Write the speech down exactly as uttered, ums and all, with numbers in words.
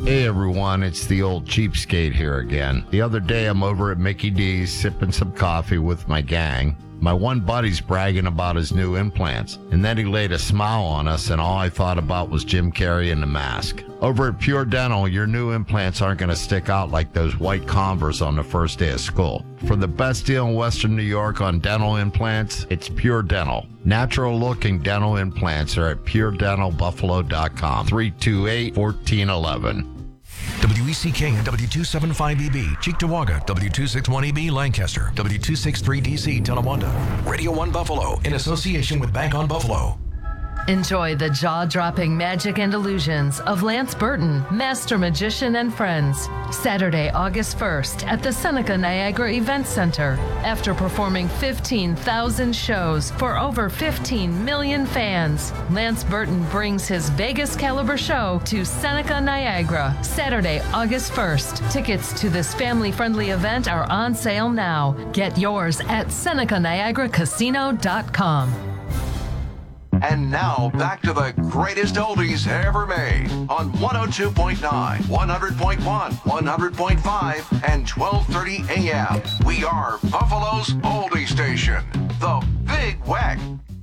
Hey everyone, it's the old cheapskate here again. The other day I'm over at Mickey D's sipping some coffee with my gang. My one buddy's bragging about his new implants, and then he laid a smile on us, and all I thought about was Jim Carrey and the mask. Over at Pure Dental, your new implants aren't going to stick out like those white Converse on the first day of school. For the best deal in Western New York on dental implants, it's Pure Dental. Natural-looking dental implants are at pure dental buffalo dot com, three two eight, one four one one. W E C K and W two seventy-five E B, Cheektowaga, W two sixty-one E B, Lancaster, W two sixty-three D C, Tonawanda. Radio one Buffalo, in association with Bank on Buffalo. Enjoy the jaw-dropping magic and illusions of Lance Burton, Master Magician and Friends, Saturday, August first at the Seneca Niagara Event Center. After performing fifteen thousand shows for over fifteen million fans, Lance Burton brings his Vegas caliber show to Seneca Niagara, Saturday, August first. Tickets to this family-friendly event are on sale now. Get yours at Seneca Niagara Casino dot com. And now, back to the greatest oldies ever made on one oh two point nine, one hundred point one, one hundred point five, and twelve thirty A M. We are Buffalo's oldie station, the Big Weck.